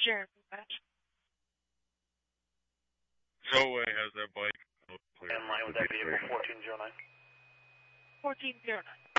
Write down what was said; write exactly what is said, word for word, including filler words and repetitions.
Jeremy, match. Zoe has that bike. In line with that vehicle, fourteen zero nine. fourteen zero nine.